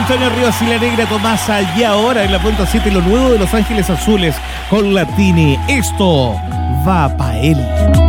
Antonio Ríos y la Negra Tomasa, y ahora en la Punta 7 lo nuevo de Los Ángeles Azules con Latini. Esto va pa' él.